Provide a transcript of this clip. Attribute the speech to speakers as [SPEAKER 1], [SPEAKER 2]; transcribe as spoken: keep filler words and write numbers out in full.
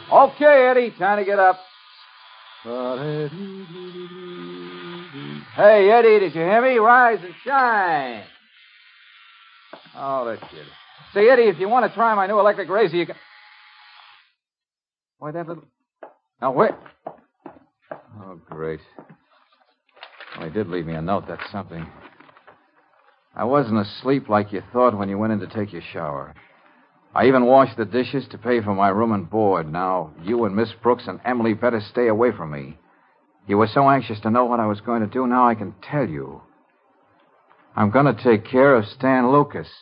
[SPEAKER 1] Okay, Eddie, time to get up. Hey, Eddie, did you hear me? Rise and shine. Oh, that's good. Say, Eddie, if you want to try my new electric razor, you can... Why, that little... Now, wait. Oh, great. Well, he did leave me a note. That's something. I wasn't asleep like you thought when you went in to take your shower. I even washed the dishes to pay for my room and board. Now, you and Miss Brooks and Emily better stay away from me. You were so anxious to know what I was going to do. Now I can tell you. I'm going to take care of Stan Lucas.